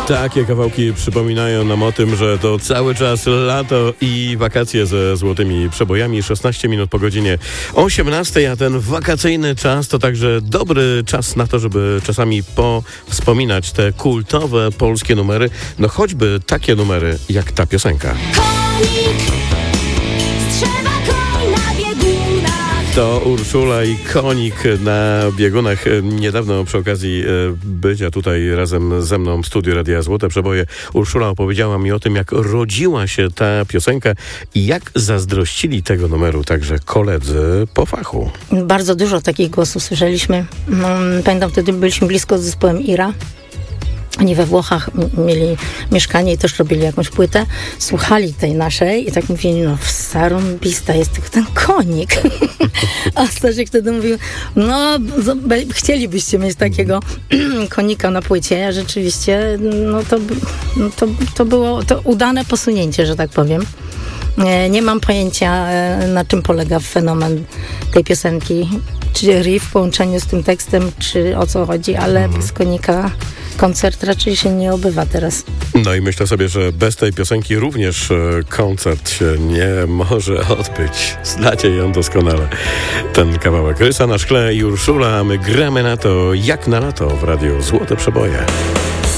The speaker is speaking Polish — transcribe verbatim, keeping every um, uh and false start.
Takie kawałki przypominają nam o tym, że to cały czas lato i wakacje ze złotymi przebojami. szesnaście minut po godzinie osiemnastej, a ten wakacyjny czas to także dobry czas na to, żeby czasami powspominać te kultowe polskie numery. No choćby takie numery jak ta piosenka. Konik strzewa koń na biegunach. To Urszula i Konik na biegunach. Niedawno przy okazji bycia tutaj razem ze mną w studiu Radia Złote Przeboje Urszula opowiedziała mi o tym, jak rodziła się ta piosenka i jak zazdrościli tego numeru także koledzy po fachu. Bardzo dużo takich głosów słyszeliśmy. Pamiętam, wtedy byliśmy blisko z zespołem Ira. Oni we Włochach mieli mieszkanie i też robili jakąś płytę. Słuchali tej naszej i tak mówili, no zarąbista jest tylko ten Konik. A Stasiek wtedy mówił, no chcielibyście mieć takiego konika na płycie. A rzeczywiście no to, no to, to było to udane posunięcie, że tak powiem. Nie, nie mam pojęcia, na czym polega fenomen tej piosenki. Czy riff w połączeniu z tym tekstem, czy o co chodzi, ale bez Konika koncert raczej się nie obywa teraz. No i myślę sobie, że bez tej piosenki również koncert się nie może odbyć. Znacie ją doskonale. Ten kawałek. Rysa na szkle i Urszula, a my gramy na to jak na lato w Radiu Złote Przeboje.